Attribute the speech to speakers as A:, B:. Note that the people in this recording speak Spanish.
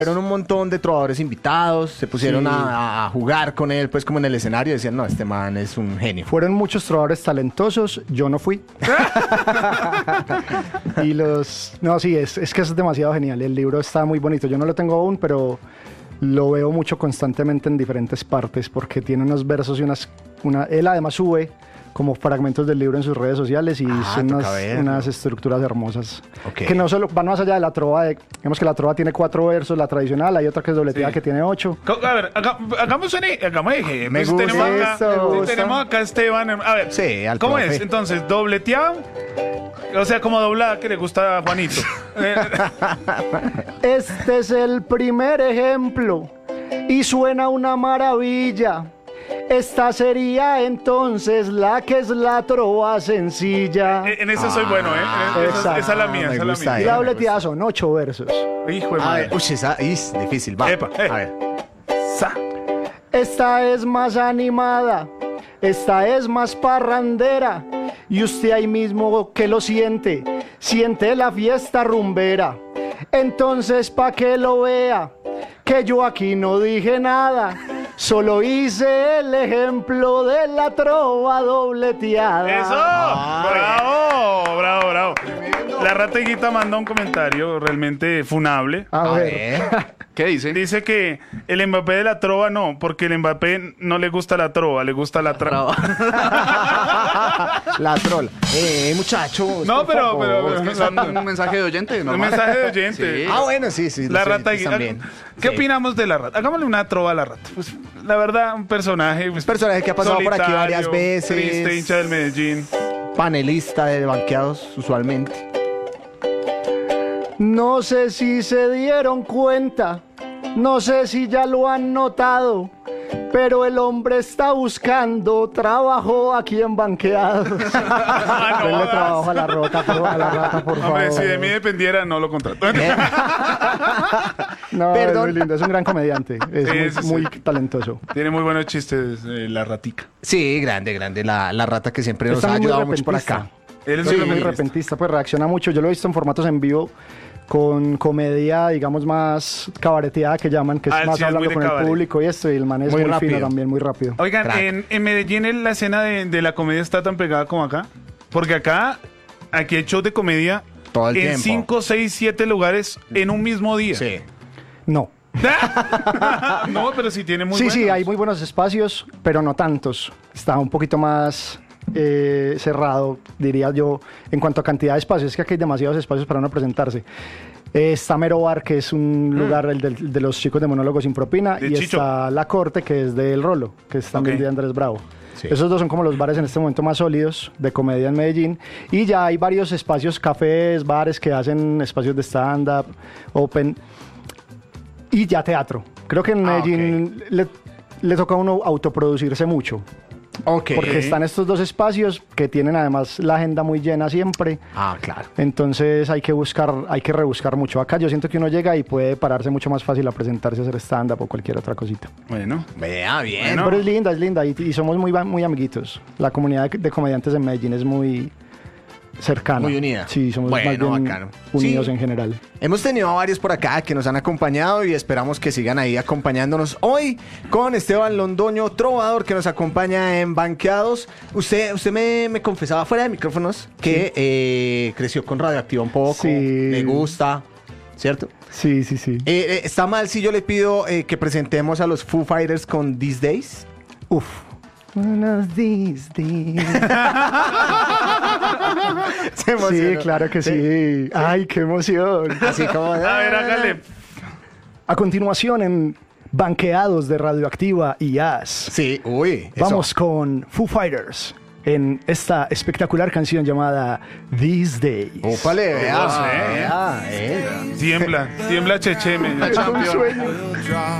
A: Fueron un montón de trovadores invitados, se pusieron a jugar con él, pues como en el escenario, decían, no, este man es un genio.
B: Fueron muchos trovadores talentosos, yo no fui. No, sí, es que es demasiado genial, el libro está muy bonito, yo no lo tengo aún, pero lo veo mucho constantemente en diferentes partes, porque tiene unos versos y él además sube como fragmentos del libro en sus redes sociales y son unas estructuras hermosas.
A: Okay.
B: Que no solo van más allá de la trova, digamos que la trova tiene 4 versos, la tradicional, hay otra que es dobleteada que tiene 8.
C: A ver, hagamos ejemplo.
A: Me gusta
C: Tenemos acá a Esteban. A ver,
A: sí,
C: ¿cómo
A: profe.
C: es? Entonces, dobleteado, o sea, como doblada que le gusta a Juanito.
B: Este es el primer ejemplo y suena una maravilla. Esta sería entonces la que es la trova sencilla.
C: En eso soy bueno, ¿eh? Esa es la mía,
A: me
C: esa es la
A: gusta,
C: mía.
B: Y la dobleteada son 8 versos.
C: Hijo de
A: A
C: madre.
A: ver, esa es difícil, va.
C: Epa,
A: A ver.
C: Sa.
B: Esta es más animada, esta es más parrandera. Y usted ahí mismo que lo siente la fiesta rumbera. Entonces pa' que lo vea, que yo aquí no dije nada. Solo hice el ejemplo de la trova dobleteada.
C: ¡Eso! ¡Bravo! La ratiguita manda un comentario realmente funable.
B: A ver.
D: ¿Qué dice?
C: Dice que el Mbappé de la trova no, porque el Mbappé no le gusta la trova, le gusta la trova.
A: La troll. Muchachos.
C: No,
A: por
C: pero
A: favor.
D: Es un mensaje de oyente, ¿no?
C: Un mensaje de oyente.
D: Sí.
A: Bueno, sí.
C: La
A: los
C: rata
A: oyentes también.
C: ¿Qué
A: Sí.
C: opinamos de la rata? Hagámosle una trova a la rata. Pues, la verdad, un personaje. Pues,
A: Personaje que ha pasado por aquí varias
C: solitario,
A: veces.
C: Triste, hincha del Medellín.
A: Panelista de banqueados, usualmente.
B: No sé si se dieron cuenta, no sé si ya lo han notado, pero el hombre está buscando trabajo aquí en Banqueados. Denle trabajo a la rata, por favor.
C: Hombre, si de mí dependiera, no lo contrato.
B: No,
A: Perdón.
B: es muy lindo, es un gran comediante, es
C: Sí,
B: muy
C: sí.
B: talentoso.
C: Tiene muy buenos chistes, la ratica.
A: Sí, grande. La rata que siempre nos
B: Está
A: ha
B: muy
A: ayudado mucho por
B: repentista.
A: acá.
C: Él es
B: Sí,
C: muy
B: muy
C: repentista.
B: repentista, pues reacciona mucho. Yo lo he visto en formatos en vivo con comedia, digamos, más cabareteada que llaman, que es
C: Ah,
B: más
C: sí, es muy
B: hablando
C: de
B: con el
C: cabaret.
B: público y esto, y el man es
A: Muy
B: muy fino
A: rápido.
B: también, muy rápido.
C: Oigan,
A: Crack.
C: en Medellín la escena de la comedia está tan pegada como acá. Porque aquí hay shows de comedia
A: Todo el
C: en
A: tiempo.
C: 5, 6, 7 lugares en un mismo día.
A: Sí.
B: No.
C: No, pero sí tiene muy
B: Sí,
C: buenos.
B: hay muy buenos espacios, pero no tantos. Está un poquito más cerrado, diría yo, en cuanto a cantidad de espacios. Es que aquí hay demasiados espacios para uno presentarse. Está Mero Bar, que es un lugar el de los chicos de Monólogos sin Propina,
C: De
B: y
C: Chicho.
B: está La Corte, que es de El Rolo, que es también
C: Ok.
B: de Andrés Bravo.
A: Sí.
B: Esos dos son como los bares en este momento más sólidos de comedia en Medellín. Y ya hay varios espacios, cafés, bares que hacen espacios de stand-up, open y ya teatro. Creo que en Medellín le toca a uno autoproducirse mucho.
A: Ok.
B: Porque están estos dos espacios que tienen además la agenda muy llena siempre.
A: Claro.
B: Entonces hay que rebuscar mucho. Acá yo siento que uno llega y puede pararse mucho más fácil a presentarse, a hacer stand-up o cualquier otra cosita.
C: Bueno.
A: Vea, bien.
C: No.
B: Pero es linda y somos muy amiguitos. La comunidad de comediantes en Medellín es muy cercana.
A: Muy unida.
B: Sí, somos
A: Bueno,
B: más bien
A: bacano.
B: unidos
A: Sí.
B: en general.
A: Hemos tenido a varios por acá que nos han acompañado y esperamos que sigan ahí acompañándonos hoy con Esteban Londoño, trovador, que nos acompaña en Banqueados. Usted me confesaba fuera de micrófonos que creció con Radioactiva un poco,
B: Sí.
A: le gusta, ¿cierto?
B: Sí.
A: ¿Está mal si yo le pido que presentemos a los Foo Fighters con These Days?
B: Uf. Buenos these days.
A: Se emocionó.
B: Sí, claro que sí. Ay, qué emoción.
A: Así como...
C: A ver, hágale.
B: A continuación en Banqueados de Radioactiva y As.
A: Sí, uy. eso.
B: Vamos con Foo Fighters en esta espectacular canción llamada These Days.
A: Ópale, vea.
C: Vea,
A: Vea,
C: Tiembla Checheme.
D: La Champions.
B: Un sueño.